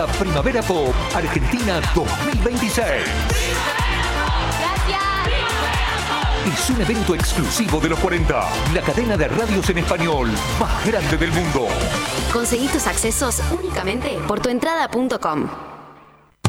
Primavera Pop Argentina 2026. Es un evento exclusivo de los 40, la cadena de radios en español más grande del mundo. Conseguí tus accesos únicamente por tuentrada.com.